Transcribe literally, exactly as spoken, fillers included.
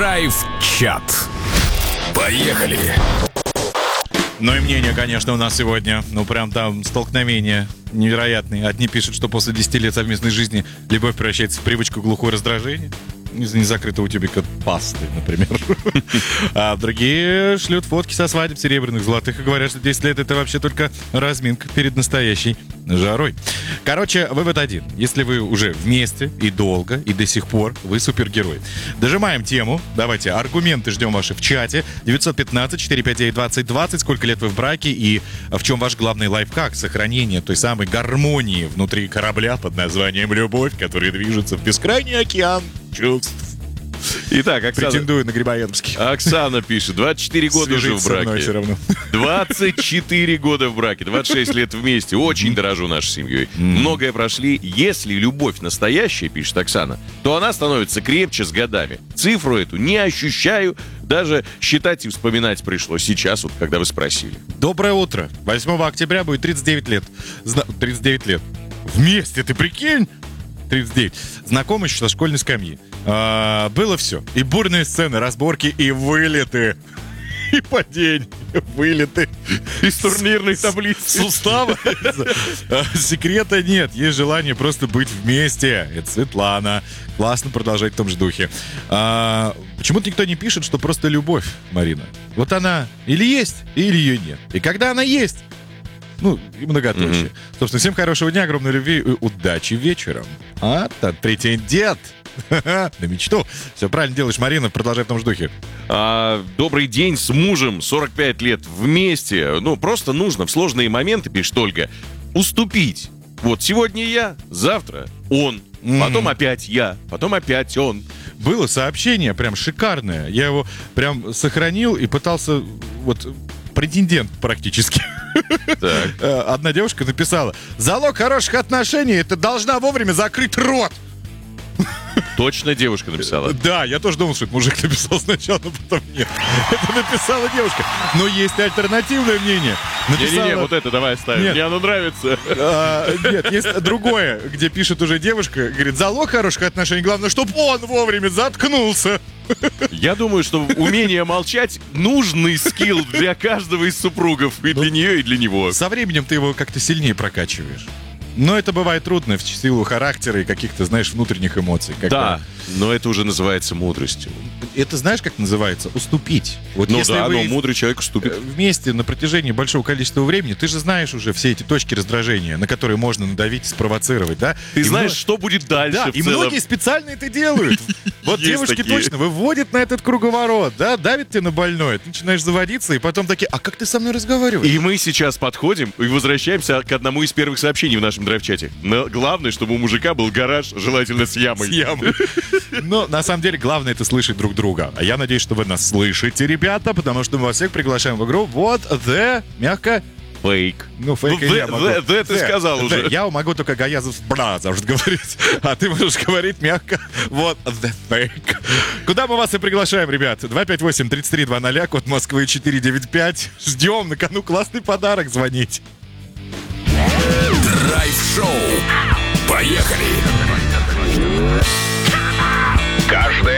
Драйв-чат. Поехали! Ну и мнение, конечно, у нас сегодня. Ну, прям там столкновение невероятные. Одни пишут, что после десяти лет совместной жизни любовь превращается в привычку глухое раздражение. Из незакрытого тюбика пасты, например. А другие шлют фотки со свадеб серебряных, золотых и говорят, что десять лет это вообще только разминка перед настоящей жарой. Короче, вывод один. Если вы уже вместе и долго, и до сих пор, вы супергерой. Дожимаем тему. Давайте, аргументы ждем ваши в чате. девятьсот пятнадцать четыреста пятьдесят девять двадцать двадцать. Сколько лет вы в браке и в чем ваш главный лайфхак сохранения той самой гармонии внутри корабля под названием «Любовь», который движется в бескрайний океан чувств. Итак, Оксана... Претендую на Грибоедовский. Оксана пишет, двадцать четыре года уже в браке. Все равно. двадцать четыре года в браке, двадцать шесть лет вместе. Очень дорожу нашей семьей. Многое прошли. Если любовь настоящая, пишет Оксана, то она становится крепче с годами. Цифру эту не ощущаю. Даже считать и вспоминать пришлось сейчас, вот когда вы спросили. Доброе утро. восьмого октября будет тридцать девять лет. Зна... тридцать девять лет. Вместе, ты прикинь? тридцать девять. Знакомы еще со школьной скамьи. А, было все. И бурные сцены, разборки, и вылеты. И падения, вылеты. Из турнирной таблицы. Сустава. Секрета нет. Есть желание просто быть вместе. Это Светлана. Классно продолжать в том же духе. А, почему-то никто не пишет, что просто любовь, Марина. Вот она или есть, или ее нет. И когда она есть, ну, и многоточие. Mm-hmm. Собственно, всем хорошего дня, огромной любви и удачи вечером. А, тот претендент на мечту. Все правильно делаешь, Марина, продолжай в том же духе. А, добрый день с мужем, сорок пять лет вместе. Ну, просто нужно в сложные моменты, пишет Ольга, уступить. Вот сегодня я, завтра он, mm-hmm. потом опять я, потом опять он. Было сообщение прям шикарное. Я его прям сохранил и пытался... Вот, претендент практически. Так. Одна девушка написала: залог хороших отношений — это должна вовремя закрыть рот. Точно девушка написала? Да, я тоже думал, что это мужик написал сначала, но потом нет. Это написала девушка. Но есть альтернативное мнение. Написала... Не-не-не, вот это давай оставим. Нет. Мне оно нравится. А, нет, есть другое, где пишет уже девушка, говорит: залог хороших отношений, главное, чтобы он вовремя заткнулся. Я думаю, что умение молчать — нужный скилл для каждого из супругов. И для нее, и для него. Со временем ты его как-то сильнее прокачиваешь. Но это бывает трудно в силу характера и каких-то, знаешь, внутренних эмоций. Да, но это уже называется мудростью. Это знаешь, как называется? Уступить. Вот ну если да, вы но мудрый человек уступит. Вместе на протяжении большого количества времени, ты же знаешь уже все эти точки раздражения, на которые можно надавить и спровоцировать, да? Ты и знаешь, мно... что будет дальше. Да, и многие специально это делают. Вот девушки точно выводят на этот круговорот, да, давят тебе на больное, ты начинаешь заводиться, и потом такие: а как ты со мной разговариваешь? И мы сейчас подходим и возвращаемся к одному из первых сообщений в нашем драйв-чате. Но главное, чтобы у мужика был гараж, желательно с ямой. С ямой. Но на самом деле главное — это слышать друг друга. А я надеюсь, что вы нас слышите, ребята, потому что мы вас всех приглашаем в игру. Вот, the, мягко... Фейк. Ну, фейк ну, я могу. The, the ты the, сказал the. уже. Я могу только Гаязов Бразерс говорить, а ты можешь говорить мягко. Вот, the fake. Куда мы вас и приглашаем, ребят? два пять восемь тридцать три двадцать, код Москвы четыре девять пять. Ждем, на кону классный подарок, звонить. Драйв-шоу. Поехали! Каждое